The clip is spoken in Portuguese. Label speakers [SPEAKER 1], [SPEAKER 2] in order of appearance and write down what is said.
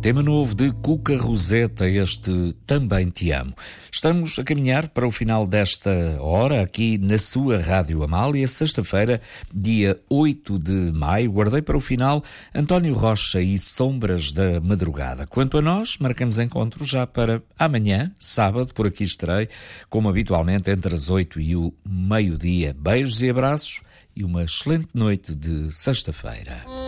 [SPEAKER 1] Tema novo de Cuca Roseta, este Também Te Amo. Estamos a caminhar para o final desta hora, aqui na sua Rádio Amália, sexta-feira, dia 8 de maio. Guardei para o final António Rocha e Sombras da Madrugada. Quanto a nós, marcamos encontro já para amanhã, sábado, por aqui estarei, como habitualmente, entre as 8 e o meio-dia. Beijos e abraços e uma excelente noite de sexta-feira.